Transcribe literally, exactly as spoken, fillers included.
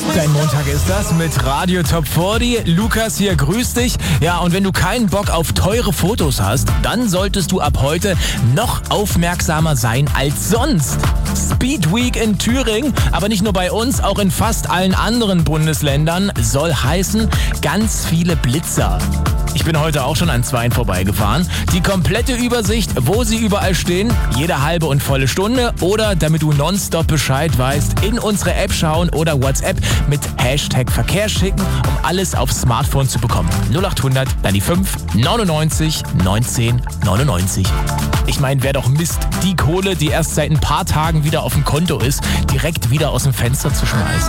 Dein Montag ist das mit Radio Top vierzig. Lukas hier, grüß dich. Ja, und wenn du keinen Bock auf teure Fotos hast, dann solltest du ab heute noch aufmerksamer sein als sonst. Speed Week in Thüringen, aber nicht nur bei uns, auch in fast allen anderen Bundesländern, soll heißen ganz viele Blitzer. Ich bin heute auch schon an zweien vorbeigefahren. Die komplette Übersicht, wo sie überall stehen, jede halbe und volle Stunde oder damit du nonstop Bescheid weißt, in unsere App schauen oder WhatsApp mit Hashtag Verkehr schicken, um alles aufs Smartphone zu bekommen. null acht hundert, dann die fünf, neunundneunzig, neunzehn, neunundneunzig. Ich meine, wäre doch Mist, die Kohle, die erst seit ein paar Tagen wieder auf dem Konto ist, direkt wieder aus dem Fenster zu schmeißen.